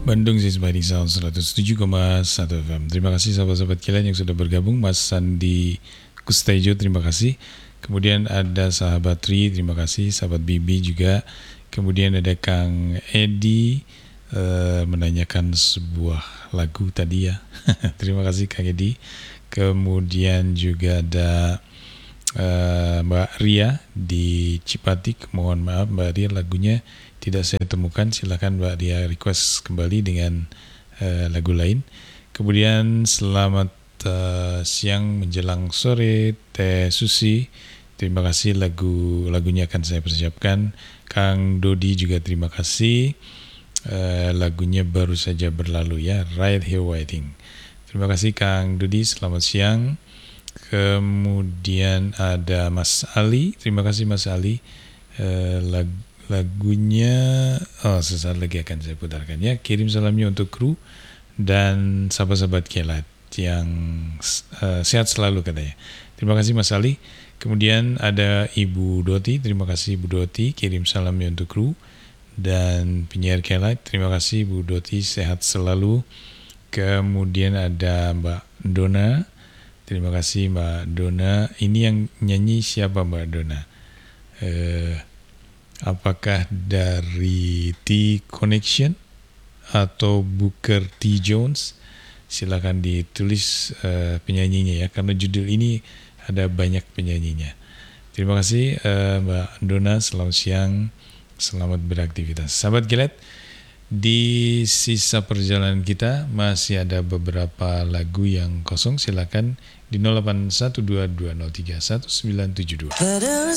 Bandung Sisbadi Sound 107,1 FM. Terima kasih sahabat-sahabat kalian yang sudah bergabung. Mas Sandi Kustejo, terima kasih. Kemudian ada sahabat Tri, terima kasih. Sahabat Bibi juga. Kemudian ada Kang Edi menanyakan sebuah lagu tadi ya. Terima kasih Kang Edi. Kemudian juga ada Mbak Ria di Cipatik. Mohon maaf Mbak Ria, lagunya tidak saya temukan. Silakan Mbak Ria request kembali dengan lagu lain. Kemudian selamat siang menjelang sore Teh Susi. Terima kasih, lagunya akan saya persiapkan. Kang Dodi juga terima kasih. Lagunya baru saja berlalu ya, Right Here Waiting. Terima kasih Kang Dodi, selamat siang. Kemudian ada Mas Ali, terima kasih Mas Ali. Lagunya sesaat lagi akan saya putarkan ya. Kirim salamnya untuk kru dan sahabat-sahabat Kelat yang sehat selalu katanya. Terima kasih Mas Ali. Kemudian ada Ibu Doti, terima kasih Ibu Doti, kirim salamnya untuk kru dan penyiar Kelat. Terima kasih Bu Doti, sehat selalu. Kemudian ada Mbak Dona, terima kasih Mbak Dona. Ini yang nyanyi siapa Mbak Dona? Apakah dari T Connection atau Booker T Jones? Silakan ditulis penyanyinya ya, karena judul ini ada banyak penyanyinya. Terima kasih Mbak Dona, selamat siang, selamat beraktivitas. Sahabat Gilet, di sisa perjalanan kita masih ada beberapa lagu yang kosong. Silakan di 0812203192.